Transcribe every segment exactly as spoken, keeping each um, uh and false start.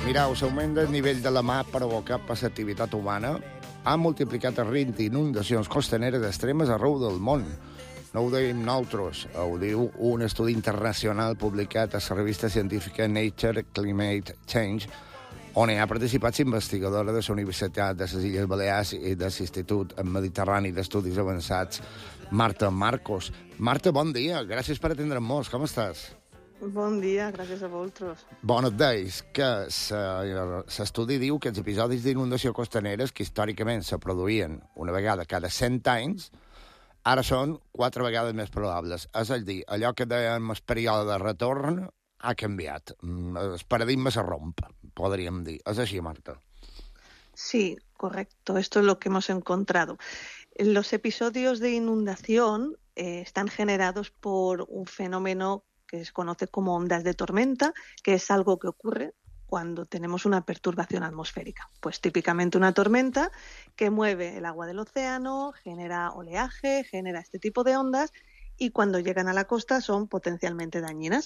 Mireu, l'augment del nivell de la mar provocat per l'activitat humana ha multiplicat el risc d'inundacions costaneres extremes arreu del món. No ho deim nosaltres, ho diu un estudi internacional publicat a la revista científica Nature Climate Change, on hi ha participats investigadores de la Universitat de les Illes Balears i de l'Institut Mediterrani d'Estudis Avançats, Marta Marcos. Marta, bon dia, gràcies per atendre'm-nos, com estàs? Bon dia, gràcies a vosaltres. Bon, et deis que l'estudi diu que els episodis d'inundació costaneres, que històricament se produïen una vegada cada cent anys, ara són quatre vegades més probables. És a dir, allò que dèiem el període de retorn ha canviat. El paradigma se romp, podríem dir. És així, Marta? Sí, correcto. Esto es lo que hemos encontrado. Los episodios de inundación eh, están generados por un fenómeno que se conoce como ondas de tormenta, que es algo que ocurre cuando tenemos una perturbación atmosférica. Pues típicamente una tormenta que mueve el agua del océano, genera oleaje, genera este tipo de ondas y cuando llegan a la costa son potencialmente dañinas.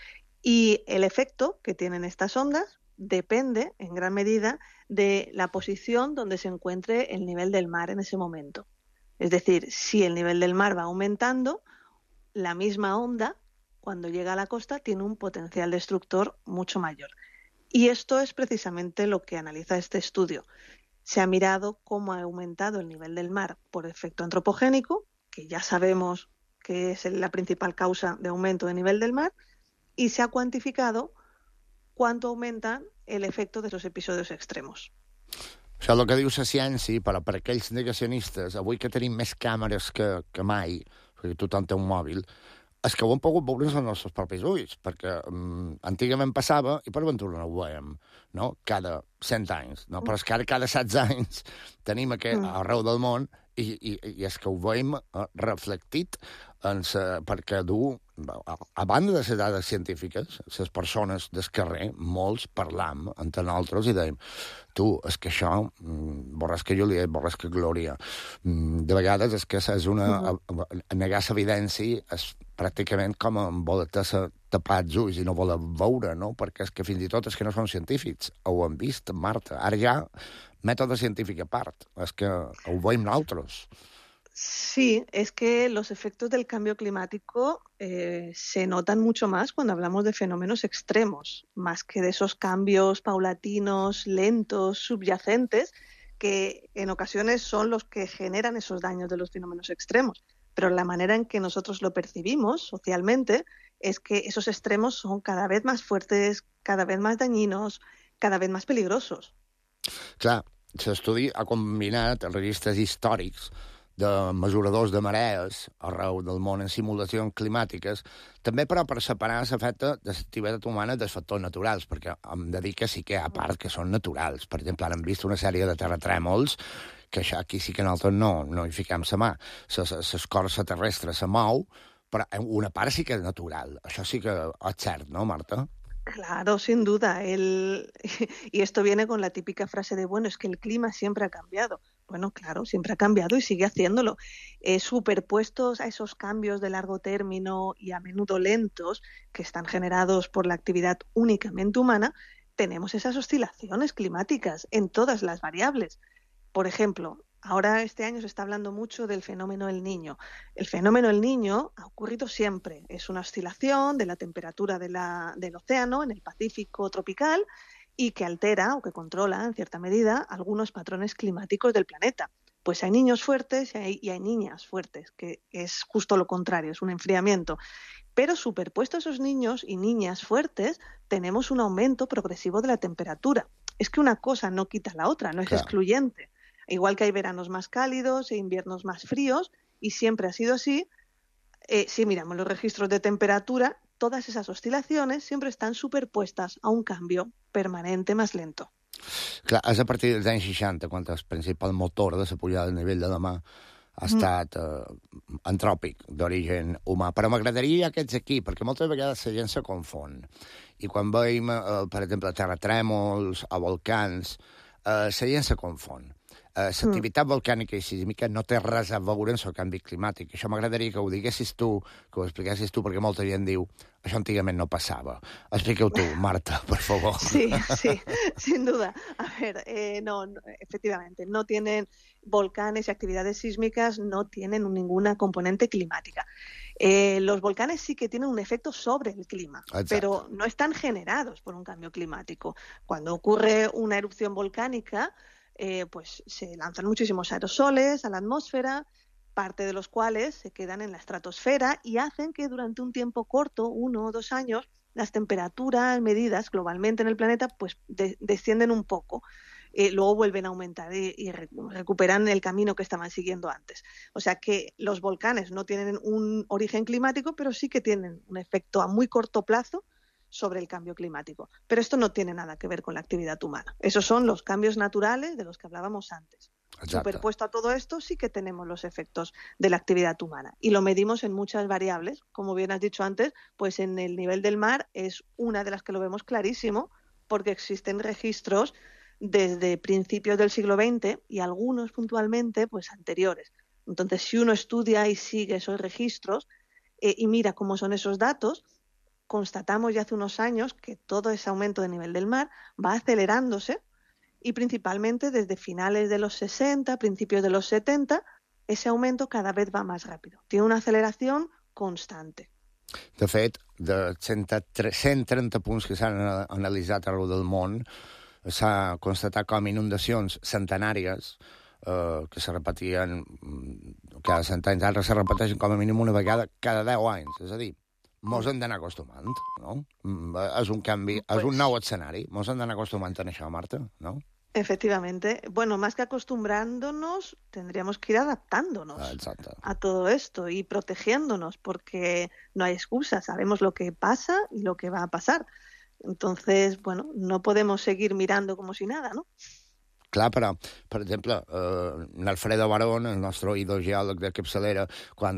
Y el efecto que tienen estas ondas depende en gran medida de la posición donde se encuentre el nivel del mar en ese momento. Es decir, si el nivel del mar va aumentando, la misma onda, cuando llega a la costa, tiene un potencial destructor mucho mayor. Y esto es precisamente lo que analiza este estudio. Se ha mirado cómo ha aumentado el nivel del mar por efecto antropogénico, que ya sabemos que es la principal causa de aumento del nivel del mar, y se ha cuantificado cuánto aumenta el efecto de esos episodios extremos. Això és el que diu la ciència, però per aquells negacionistes, avui que tenim més càmeres que, que mai, perquè tothom té un mòbil, és que ho hem pogut veure amb els nostres propis ulls, perquè um, antigament passava i per ventura no ho veiem, no? Cada cent anys, no? Però és que ara cada setze anys tenim aquest mm. arreu del món i, i, i és que ho veiem uh, reflectit en sa, perquè du, a, a banda de les dades científiques, les persones del carrer, molts parlam entre nosaltres i dèiem tu, és que això, borrasca Juliet, borrasca Glòria, de vegades és que és una... Uh-huh. negar l'evidència és pràcticament com voler tapar els ulls i no voler veure, no? Perquè és que fins i tot és que no són científics. Ho hem vist, Marta. Ara ja, mètode científic a part. És que ho veiem nosaltres. Sí, es que los efectos del cambio climático eh, se notan mucho más cuando hablamos de fenómenos extremos, más que de esos cambios paulatinos, lentos, subyacentes, que en ocasiones son los que generan esos daños de los fenómenos extremos. Pero la manera en que nosotros lo percibimos socialmente es que esos extremos son cada vez más fuertes, cada vez más dañinos, cada vez más peligrosos. Clar, l'estudi ha combinat els registres històrics de mesuradors de marees arreu del món en simulacions climàtiques, també però per separar l'efecte de l'activitat humana dels factors naturals, perquè hem de dir que sí que hi ha part que són naturals. Per exemple, ara hem vist una sèrie de terratrèmols que això aquí sí que nosaltres no, no hi fiquem la mà. L'escorça terrestre se mou, però una part sí que és natural. Això sí que és cert, no, Marta? Claro, sin duda. El... Y esto viene con la típica frase de, bueno, es que el clima siempre ha cambiado. Bueno, claro, siempre ha cambiado y sigue haciéndolo. Eh, superpuestos a esos cambios de largo término y a menudo lentos que están generados por la actividad únicamente humana, tenemos esas oscilaciones climáticas en todas las variables. Por ejemplo, ahora este año se está hablando mucho del fenómeno El Niño. El fenómeno El Niño ha ocurrido siempre. Es una oscilación de la temperatura de la, del océano en el Pacífico tropical y que altera o que controla, en cierta medida, algunos patrones climáticos del planeta. Pues hay niños fuertes y hay, y hay niñas fuertes, que es justo lo contrario, es un enfriamiento. Pero superpuesto a esos niños y niñas fuertes, tenemos un aumento progresivo de la temperatura. Es que una cosa no quita la otra, no es claro. Excluyente. Igual que hay veranos más cálidos e inviernos más fríos, y siempre ha sido así, eh, si miramos los registros de temperatura, todas esas oscilaciones siempre están superpuestas a un cambio permanente más lento. Clar, és a partir dels anys seixanta, quan el principal motor de la pujada del nivell de la mar ha estat eh, antròpic, d'origen humà. Però m'agradaria ja que ets aquí, perquè moltes vegades la gent se confon. I quan veiem, eh, per exemple, terratrèmols o volcans, eh, la gent se confon. l'activitat mm. volcànica i sísmica no té res a veure amb el canvi climàtic. Això m'agradaria que ho diguessis tu, que ho expliquessis tu, perquè molta gent diu això antigament no passava. Expliqueu tu, Marta, por favor. Sí, sí, sin duda. A ver, eh, no, no, efectivamente, no tienen volcanes y actividades sísmicas, no tienen ninguna componente climática. Eh, los volcanes sí que tienen un efecto sobre el clima, Exacto. pero no están generados por un cambio climático. Cuando ocurre una erupción volcánica, eh, pues se lanzan muchísimos aerosoles a la atmósfera, parte de los cuales se quedan en la estratosfera y hacen que durante un tiempo corto, uno o dos años, las temperaturas medidas globalmente en el planeta pues de, descienden un poco. Eh, luego vuelven a aumentar y, y recuperan el camino que estaban siguiendo antes. O sea que los volcanes no tienen un origen climático, pero sí que tienen un efecto a muy corto plazo sobre el cambio climático. Pero esto no tiene nada que ver con la actividad humana. Esos son los cambios naturales de los que hablábamos antes. Exacto. Superpuesto a todo esto, sí que tenemos los efectos de la actividad humana y lo medimos en muchas variables. Como bien has dicho antes, pues en el nivel del mar es una de las que lo vemos clarísimo porque existen registros desde principios del siglo veinte y algunos puntualmente pues anteriores. Entonces, si uno estudia y sigue esos registros eh, y mira cómo son esos datos, constatamos ya hace unos años que todo ese aumento de nivel del mar va acelerándose y principalmente desde finales de los sesenta, principios de los setenta, ese aumento cada vez va más rápido. Tiene una aceleración constante. De fet, de cent trenta punts que s'han analitzat arreu del món, s'ha constatat com inundacions centenàries eh, que se repetien cada cent anys, ara se repeteixen com a mínim una vegada cada deu anys. És a dir, mos hem d'anar acostumant, no? És un canvi, pues, és un nou escenari. Mos hem d'anar acostumant a això, Marta, ¿no? Efectivamente. Bueno, más que acostumbrándonos, tendríamos que ir adaptándonos Exacto. a todo esto y protegiéndonos, porque no hay excusa. Sabemos lo que pasa y lo que va a pasar. Entonces, bueno, no podemos seguir mirando como si nada, ¿no? Clar, però, per exemple, eh, Alfredo Barón, el nostre hidrogeòleg de capçalera, quan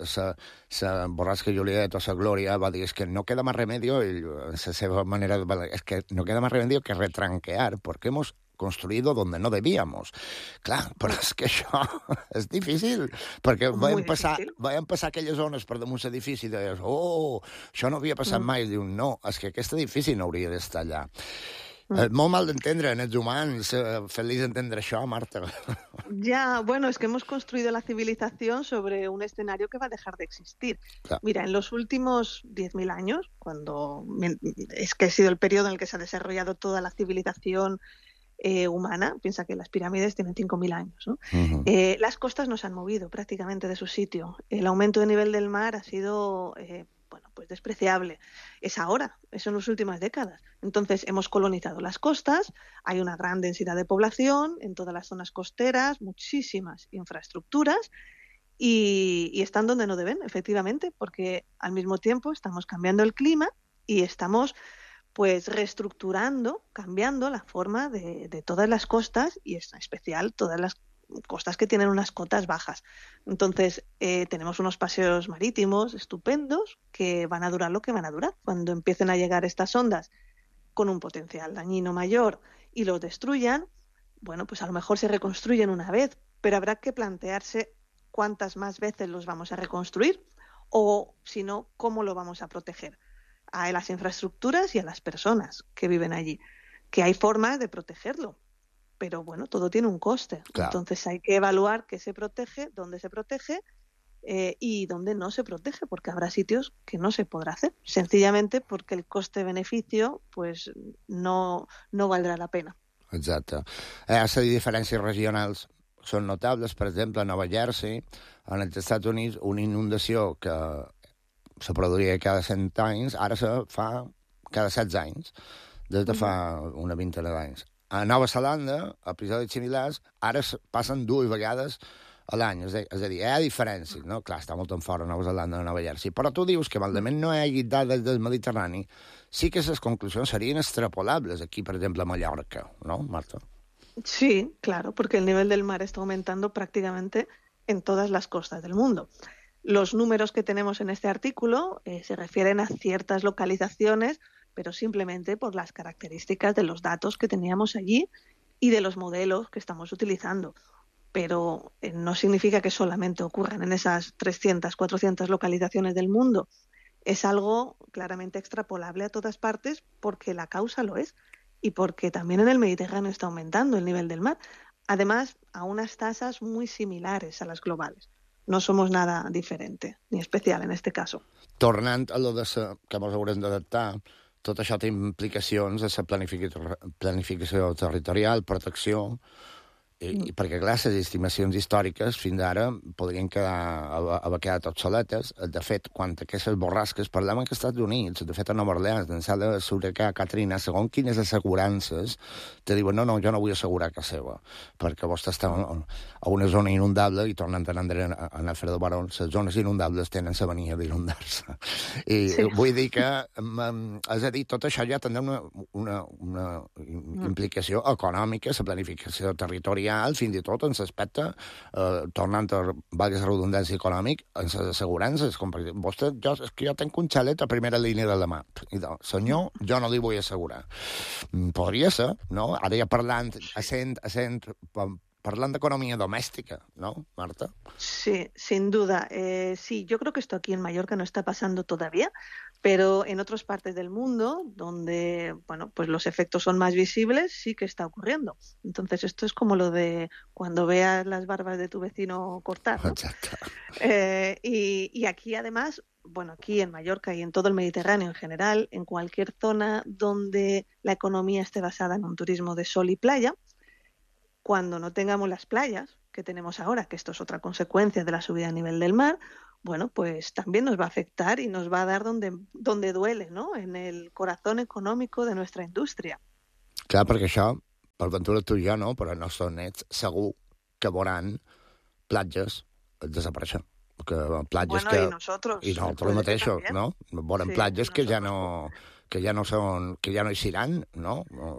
la borrasca Juliet o la Glòria va dir és que no queda más remedio, i la seva manera de dir és que no queda más remedio que retranquear, porque hemos construido donde no debíamos. Clar, però és que això és difícil, perquè vam passar, vam passar aquelles zones per damunt l'edifici i deies, oh, això no havia passat mm. mai. I diu, no, és que aquest edifici no hauria d'estar allà. Es molt mal d'entendre en els humans, eh, feliç d'entendre això, Marta. Ya, bueno, es que hemos construido la civilización sobre un escenario que va a dejar de existir. Claro. Mira, en los últimos diez mil años, cuando es que ha sido el periodo en el que se ha desarrollado toda la civilización eh, humana, piensa que las pirámides tienen cinco mil años, ¿no? Uh-huh. eh, las costas no se han movido prácticamente de su sitio. El aumento de nivel del mar ha sido... Eh, bueno, pues despreciable. Es ahora, es en las últimas décadas. Entonces, hemos colonizado las costas, hay una gran densidad de población en todas las zonas costeras, muchísimas infraestructuras y, y están donde no deben, efectivamente, porque al mismo tiempo estamos cambiando el clima y estamos pues reestructurando, cambiando la forma de, de todas las costas y en especial todas las costas que tienen unas cotas bajas. Entonces, eh, tenemos unos paseos marítimos estupendos que van a durar lo que van a durar. Cuando empiecen a llegar estas ondas con un potencial dañino mayor y los destruyan, bueno, pues a lo mejor se reconstruyen una vez, pero habrá que plantearse cuántas más veces los vamos a reconstruir o, si no, cómo lo vamos a proteger a las infraestructuras y a las personas que viven allí. Que hay formas de protegerlo. Pero bueno, todo tiene un coste. Claro. Entonces hay que evaluar qué se protege, dónde se protege eh, y dónde no se protege, porque habrá sitios que no se podrá hacer, sencillamente porque el coste-beneficio pues no, no valdrà la pena. Exacte. Eh, les diferències regionals són notables. Per exemple, a Nova Jersey, en els Estats Units, una inundació que se produïa cada cent anys, ara se fa cada setze anys, des de fa una vintena d'anys. A Nova Zelanda, episodis similars, ara passen dues vegades a l'any. És a dir, hi ha diferències, no? Clar, està molt en fora Nova Zelanda de Nova Jersey. Però tu dius que, malament no hi hagi dades del Mediterrani, sí que les conclusions serien extrapolables aquí, per exemple, a Mallorca, ¿no, Marta? Sí, claro, porque el nivel del mar está aumentando prácticamente en todas las costas del mundo. Los números que tenemos en este artículo eh, se refieren a ciertas localizaciones, pero simplemente por las características de los datos que teníamos allí y de los modelos que estamos utilizando. Pero eh, no significa que solamente ocurran en esas trescientas, cuatrocientas localizaciones del mundo. Es algo claramente extrapolable a todas partes porque la causa lo es y porque también en el Mediterráneo está aumentando el nivel del mar. Además, a unas tasas muy similares a las globales. No somos nada diferente, ni especial en este caso. Tornant a lo de sa, que ens haurem d'adaptar, tot això té implicacions a la planificació, planificació territorial, protecció, i, i perquè, clar, les estimacions històriques fins ara podrien quedar, haver quedat obsoletes. De fet, quan aquestes borrasques, parlem en els Estats Units, de fet a Nova Orleans, en sala de l'huracà Katrina, segons quines assegurances, te diuen, no, no, jo no vull assegurar casa seva, perquè vostè està a una zona inundable, i tornant a anar a anar a fer de baró, les zones inundables tenen la mania d'inundar-se. I sí. Vull dir que, és a dir, tot això ja tindrà una, una, una implicació econòmica, la planificació territorial, fins i tot en l'aspecte, eh, tornant a valgues la redundància econòmic, en les assegurances, com per exemple, vostè, jo, és que jo tenc un xalet a primera línia de la mà, i doncs, senyor, jo no li vull assegurar. Podria ser, no? Ara ja parlant, assent, assent, parlant d'economía doméstica, ¿no, Marta? Sí, sin duda. Eh, sí, yo creo que esto aquí en Mallorca no está pasando todavía, pero en otras partes del mundo, donde bueno, pues los efectos son más visibles, sí que está ocurriendo. Entonces, esto es como lo de cuando veas las barbas de tu vecino cortar, ¿no? Exacto. Eh, y, y aquí, además, bueno, aquí en Mallorca y en todo el Mediterráneo en general, en cualquier zona donde la economía esté basada en un turismo de sol y playa, cuando no tengamos las playas que tenemos ahora, que esto es otra consecuencia de la subida a nivel del mar, bueno, pues también nos va a afectar y nos va a dar donde, donde duele, ¿no? En el corazón económico de nuestra indústria. Clar, perquè això, per ventura tu i jo, no? Però no són nets, segur que veuran platges desaparèixer. Que platges bueno, que... i nosotros. I nosaltres mateixos, no? Veuran sí, platges que ja no... que ja no són, que ja no hi seran, no?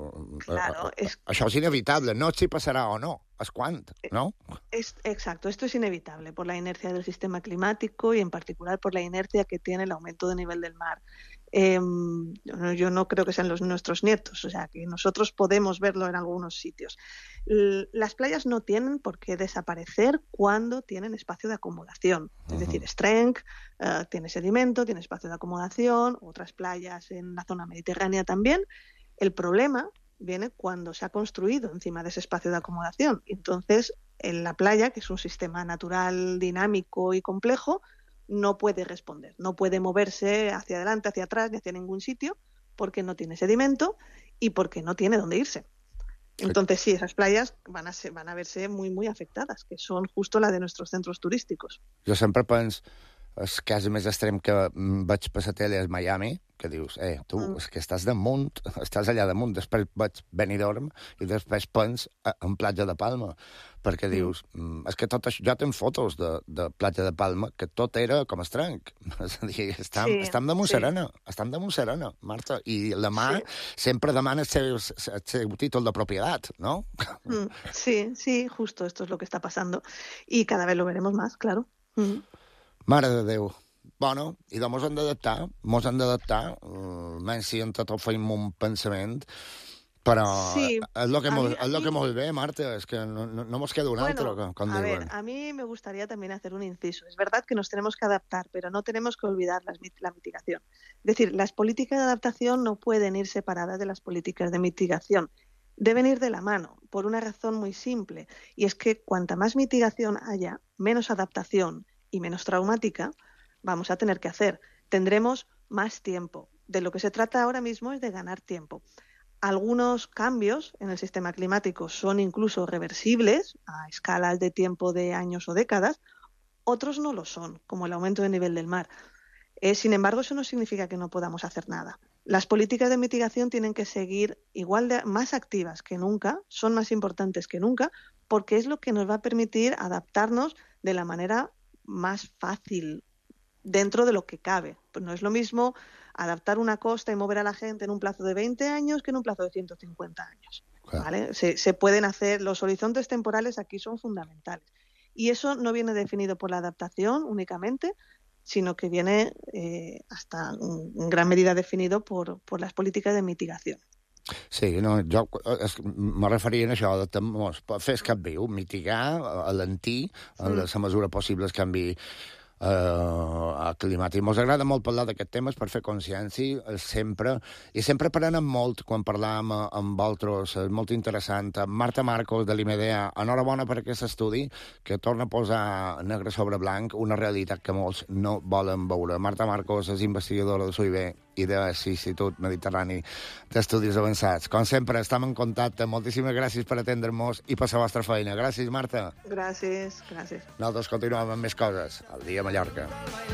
Claro, es... Això és inevitable, no si passarà o no, és quan, ¿no? Es, exacto, esto es inevitable por la inercia del sistema climático y en particular por la inercia que tiene el aumento de nivel del mar. Eh, yo, no, yo no creo que sean los nuestros nietos, o sea, que nosotros podemos verlo en algunos sitios. L- las playas no tienen por qué desaparecer cuando tienen espacio de acomodación, es uh-huh. decir, Strength uh, tiene sedimento, tiene espacio de acomodación, otras playas en la zona mediterránea también. El problema viene cuando se ha construido encima de ese espacio de acomodación. Entonces, en la playa, que es un sistema natural dinámico y complejo, no puede responder, no puede moverse hacia adelante, hacia atrás, ni hacia ningún sitio, porque no tiene sedimento y porque no tiene dónde irse. Entonces, sí, esas playas van a, ser, van a verse muy, muy afectadas, que son justo las de nuestros centros turísticos. Jo sempre penso, el cas més extrem que vaig per la tele és Miami, que dius, eh, tu, mm. és que estàs damunt, estàs allà damunt, després vaig Benidorm i després pens en platja de Palma, perquè dius, mm. és que tot això, jo tinc fotos de, de platja de Palma que tot era com estranc, és a dir, estem, sí, estem damunt sí. serena, estem damunt serena, Marta, i la mà sí. sempre demana el seu, el seu títol de propietat, ¿no? Mm. Sí, sí, justo esto es lo que está pasando, y cada vez lo veremos más, claro. Mm. Mare de Déu. Bueno, i doncs mos hem d'adaptar, mos hem d'adaptar, uh, menys si en tot ho feim un pensament, però sí, és el que, mí, mos, és lo que mos ve, Marta, es que no, no, no mos queda un bueno, altre, com a diuen. ver, a mí me gustaría también hacer un inciso. Es verdad que nos tenemos que adaptar, pero no tenemos que olvidar las, la mitigación. Es decir, las políticas de adaptación no pueden ir separadas de las políticas de mitigación. Deben ir de la mano, por una razón muy simple, y es que cuanta más mitigación haya, menos adaptación y menos traumática vamos a tener que hacer. Tendremos más tiempo. De lo que se trata ahora mismo es de ganar tiempo. Algunos cambios en el sistema climático son incluso reversibles a escalas de tiempo de años o décadas, otros no lo son, como el aumento del nivel del mar. Eh, sin embargo, eso no significa que no podamos hacer nada. Las políticas de mitigación tienen que seguir igual de más activas que nunca, son más importantes que nunca, porque es lo que nos va a permitir adaptarnos de la manera más fácil dentro de lo que cabe. Pues no es lo mismo adaptar una costa y mover a la gente en un plazo de veinte años que en un plazo de ciento cincuenta años. Claro. ¿Vale? Se, se pueden hacer, los horizontes temporales aquí son fundamentales. Y eso no viene definido por la adaptación únicamente, sino que viene eh, hasta en gran medida definido por, por las políticas de mitigación. Sí, no, jo es, me referia a això, de temors, fer el cap viu, mitigar, alentir, en la mesura possible el canvi Uh, climàtic. Ens agrada molt parlar d'aquest temes per fer consciència sempre, i sempre aprenem molt quan parlam amb altres, és molt interessant. Marta Marcos, de l'IMEDEA, enhorabona per aquest estudi que torna a posar negre sobre blanc una realitat que molts no volen veure. Marta Marcos és investigadora de l'U I B i de l'Institut Mediterrani d'Estudis Avançats. Com sempre, estem en contacte. Moltíssimes gràcies per atendre-nos i per la vostra feina. Gràcies, Marta. Gràcies, gràcies. Nosaltres continuem amb més coses. El dia a Mallorca.